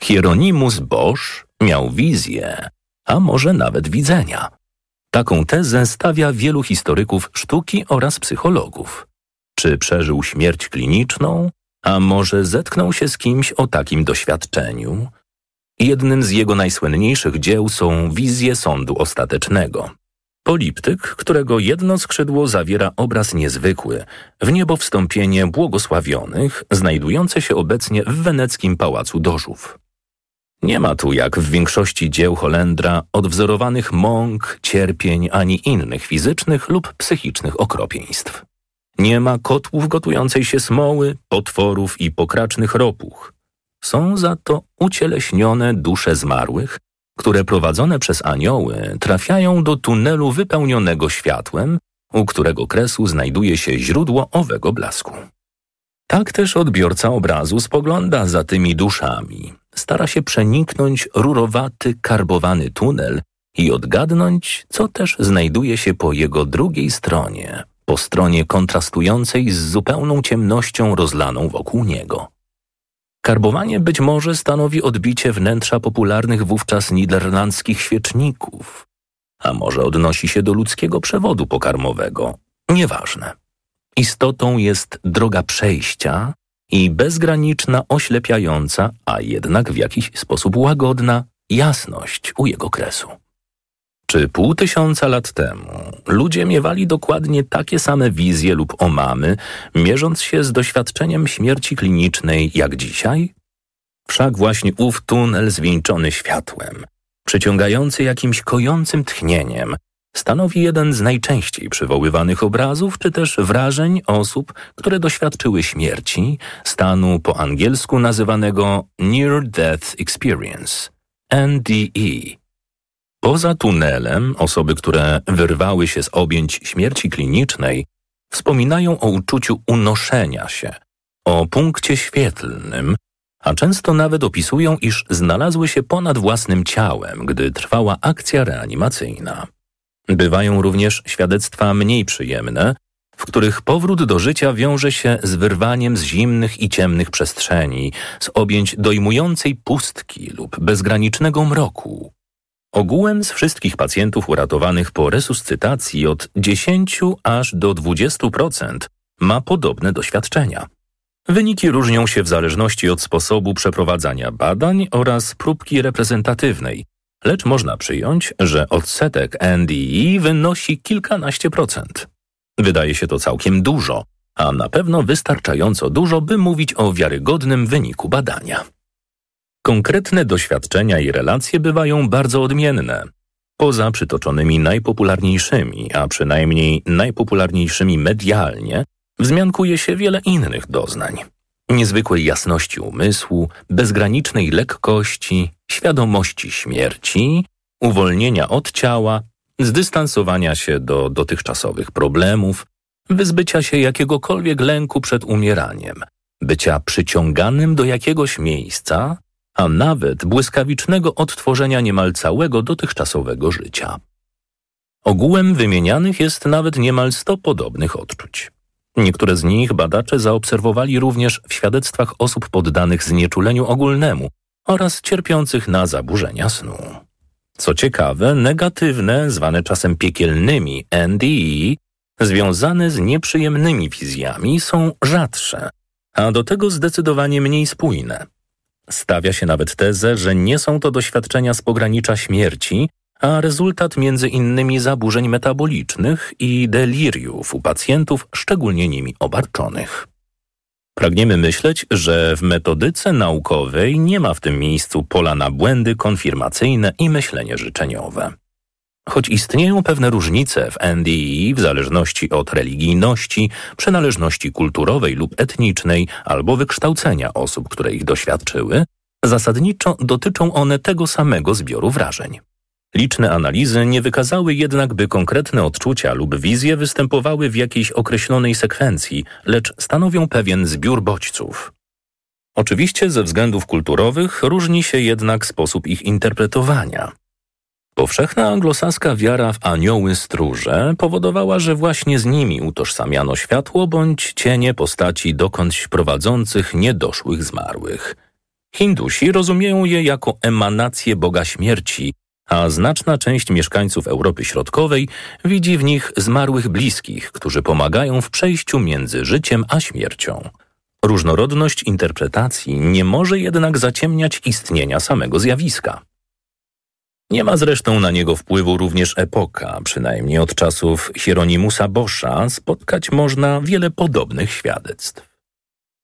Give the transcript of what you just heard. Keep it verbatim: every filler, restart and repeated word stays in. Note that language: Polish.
Hieronymus Bosch miał wizję, a może nawet widzenia. Taką tezę stawia wielu historyków sztuki oraz psychologów. Czy przeżył śmierć kliniczną, a może zetknął się z kimś o takim doświadczeniu? Jednym z jego najsłynniejszych dzieł są Wizje sądu ostatecznego. Poliptyk, którego jedno skrzydło zawiera obraz niezwykły, w niebo wstąpienie błogosławionych, znajdujące się obecnie w weneckim Pałacu Dożów. Nie ma tu, jak w większości dzieł Holendra, odwzorowanych mąk, cierpień ani innych fizycznych lub psychicznych okropieństw. Nie ma kotłów gotującej się smoły, potworów i pokracznych ropuch. Są za to ucieleśnione dusze zmarłych, które prowadzone przez anioły trafiają do tunelu wypełnionego światłem, u którego kresu znajduje się źródło owego blasku. Tak też odbiorca obrazu spogląda za tymi duszami. Stara się przeniknąć rurowaty, karbowany tunel i odgadnąć, co też znajduje się po jego drugiej stronie, po stronie kontrastującej z zupełną ciemnością rozlaną wokół niego. Karbowanie być może stanowi odbicie wnętrza popularnych wówczas niderlandzkich świeczników, a może odnosi się do ludzkiego przewodu pokarmowego. Nieważne. Istotą jest droga przejścia i bezgraniczna, oślepiająca, a jednak w jakiś sposób łagodna jasność u jego kresu. Czy pół tysiąca lat temu ludzie miewali dokładnie takie same wizje lub omamy, mierząc się z doświadczeniem śmierci klinicznej jak dzisiaj? Wszak właśnie ów tunel zwieńczony światłem, przyciągający jakimś kojącym tchnieniem, stanowi jeden z najczęściej przywoływanych obrazów czy też wrażeń osób, które doświadczyły śmierci, stanu po angielsku nazywanego Near Death Experience, N D E. Poza tunelem osoby, które wyrwały się z objęć śmierci klinicznej, wspominają o uczuciu unoszenia się, o punkcie świetlnym, a często nawet opisują, iż znalazły się ponad własnym ciałem, gdy trwała akcja reanimacyjna. Bywają również świadectwa mniej przyjemne, w których powrót do życia wiąże się z wyrwaniem z zimnych i ciemnych przestrzeni, z objęć dojmującej pustki lub bezgranicznego mroku. Ogółem z wszystkich pacjentów uratowanych po resuscytacji od dziesięciu aż do dwudziestu procent ma podobne doświadczenia. Wyniki różnią się w zależności od sposobu przeprowadzania badań oraz próbki reprezentatywnej, lecz można przyjąć, że odsetek N D E wynosi kilkanaście procent. Wydaje się to całkiem dużo, a na pewno wystarczająco dużo, by mówić o wiarygodnym wyniku badania. Konkretne doświadczenia i relacje bywają bardzo odmienne. Poza przytoczonymi najpopularniejszymi, a przynajmniej najpopularniejszymi medialnie, wzmiankuje się wiele innych doznań. Niezwykłej jasności umysłu, bezgranicznej lekkości, świadomości śmierci, uwolnienia od ciała, zdystansowania się do dotychczasowych problemów, wyzbycia się jakiegokolwiek lęku przed umieraniem, bycia przyciąganym do jakiegoś miejsca, a nawet błyskawicznego odtworzenia niemal całego dotychczasowego życia. Ogółem wymienianych jest nawet niemal sto podobnych odczuć. Niektóre z nich badacze zaobserwowali również w świadectwach osób poddanych znieczuleniu ogólnemu oraz cierpiących na zaburzenia snu. Co ciekawe, negatywne, zwane czasem piekielnymi N D E, związane z nieprzyjemnymi wizjami są rzadsze, a do tego zdecydowanie mniej spójne. Stawia się nawet tezę, że nie są to doświadczenia z pogranicza śmierci, a rezultat między innymi zaburzeń metabolicznych i deliriów u pacjentów szczególnie nimi obarczonych. Pragniemy myśleć, że w metodyce naukowej nie ma w tym miejscu pola na błędy konfirmacyjne i myślenie życzeniowe. Choć istnieją pewne różnice w N D E w zależności od religijności, przynależności kulturowej lub etnicznej albo wykształcenia osób, które ich doświadczyły, zasadniczo dotyczą one tego samego zbioru wrażeń. Liczne analizy nie wykazały jednak, by konkretne odczucia lub wizje występowały w jakiejś określonej sekwencji, lecz stanowią pewien zbiór bodźców. Oczywiście ze względów kulturowych różni się jednak sposób ich interpretowania. Powszechna anglosaska wiara w anioły stróże powodowała, że właśnie z nimi utożsamiano światło bądź cienie postaci dokądś prowadzących niedoszłych zmarłych. Hindusi rozumieją je jako emanację Boga śmierci, a znaczna część mieszkańców Europy Środkowej widzi w nich zmarłych bliskich, którzy pomagają w przejściu między życiem a śmiercią. Różnorodność interpretacji nie może jednak zaciemniać istnienia samego zjawiska. Nie ma zresztą na niego wpływu również epoka, przynajmniej od czasów Hieronimusa Boscha spotkać można wiele podobnych świadectw.